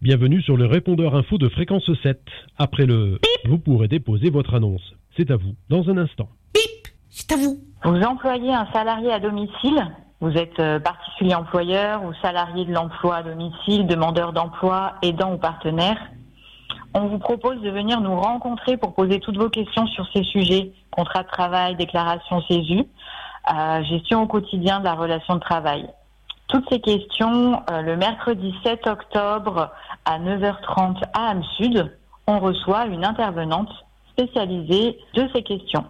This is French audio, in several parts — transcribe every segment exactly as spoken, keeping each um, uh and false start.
Bienvenue sur le répondeur info de Fréquence sept. Après le bip, vous pourrez déposer votre annonce. C'est à vous, dans un instant. Bip, c'est à vous. Vous employez un salarié à domicile. Vous êtes particulier employeur ou salarié de l'emploi à domicile, demandeur d'emploi, aidant ou partenaire. On vous propose de venir nous rencontrer pour poser toutes vos questions sur ces sujets. Contrat de travail, déclaration C E S U, euh, gestion au quotidien de la relation de travail. Toutes ces questions, euh, le mercredi sept octobre à neuf heures trente à Âme Sud, on reçoit une intervenante spécialisée de ces questions.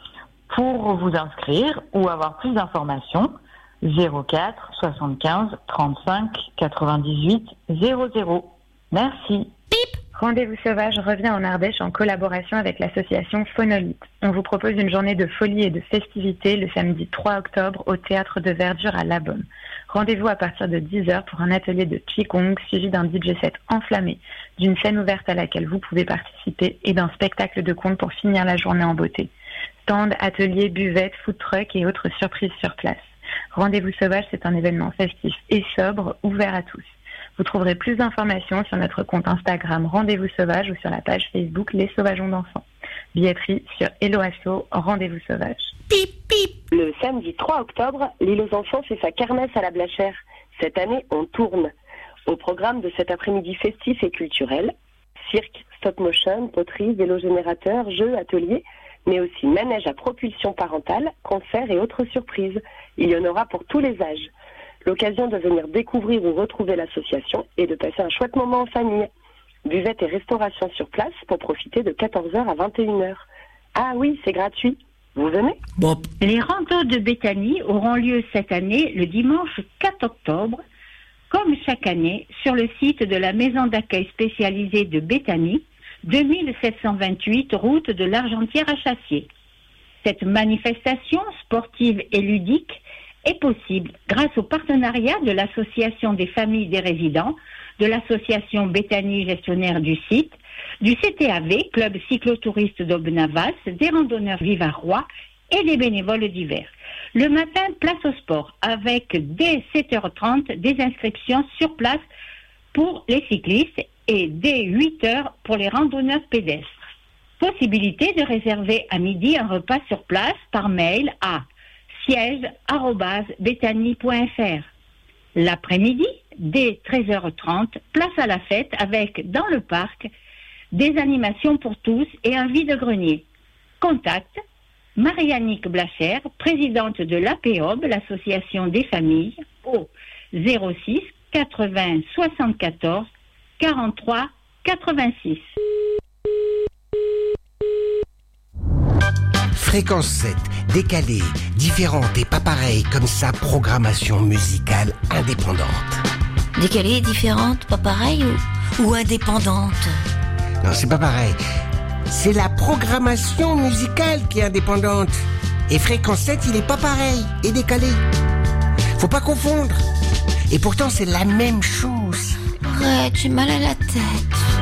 Pour vous inscrire ou avoir plus d'informations, zéro quatre soixante-quinze trente-cinq quatre-vingt-dix-huit zéro zéro. Merci. Bip. Rendez-vous sauvage revient en Ardèche en collaboration avec l'association Phonolite. On vous propose une journée de folie et de festivités le samedi trois octobre au théâtre de Verdure à Labaume. Rendez-vous à partir de dix heures pour un atelier de Qigong suivi d'un D J set enflammé, d'une scène ouverte à laquelle vous pouvez participer et d'un spectacle de contes pour finir la journée en beauté. Stand, ateliers, buvettes, food truck et autres surprises sur place. Rendez-vous sauvage, c'est un événement festif et sobre, ouvert à tous. Vous trouverez plus d'informations sur notre compte Instagram Rendez-vous Sauvage ou sur la page Facebook Les Sauvageons d'enfants. Billetterie sur Hello Asso, Rendez-vous Sauvage. Pip, pip. Le samedi trois octobre, l'île aux enfants fait sa kermesse à la Blachère. Cette année, on tourne. Au programme de cet après-midi festif et culturel, cirque, stop motion, poterie, vélo générateur, jeux, ateliers, mais aussi manège à propulsion parentale, concerts et autres surprises. Il y en aura pour tous les âges. L'occasion de venir découvrir ou retrouver l'association et de passer un chouette moment en famille. Buvette et restauration sur place pour profiter de quatorze heures à vingt et une heures. Ah oui, c'est gratuit. Vous venez ? Bon. Les randos de Béthanie auront lieu cette année le dimanche quatre octobre, comme chaque année, sur le site de la maison d'accueil spécialisée de Béthanie, deux mille sept cent vingt-huit route de l'Argentière à Chassier. Cette manifestation sportive et ludique est possible grâce au partenariat de l'Association des familles des résidents, de l'Association Béthanie gestionnaire du site, du C T A V, Club cyclotouriste d'Aubenavas, des randonneurs vivarois et des bénévoles divers. Le matin, place au sport avec dès sept heures trente des inscriptions sur place pour les cyclistes et dès huit heures pour les randonneurs pédestres. Possibilité de réserver à midi un repas sur place par mail à siège arobase béthanie point f r. L'après-midi, dès treize heures trente, place à la fête avec, dans le parc, des animations pour tous et un vide-grenier. Contact Marie-Annick Blachère, présidente de l'A P O B, l'association des familles, au zéro six quatre-vingts soixante-quatorze quarante-trois quatre-vingt-six. Fréquence sept, décalée, différente et pas pareille comme sa programmation musicale indépendante. Décalée, différente, pas pareille ou, ou indépendante ? Non, c'est pas pareil. C'est la programmation musicale qui est indépendante. Et Fréquence sept, il est pas pareil et décalé. Faut pas confondre. Et pourtant, c'est la même chose. Arrête, j'ai mal à la tête.